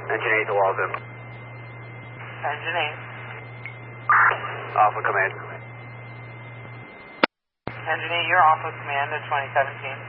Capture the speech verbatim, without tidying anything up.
Engine eight to Walden. Engine eight. Alpha command. Engine eight, you're off of command at twenty seventeen.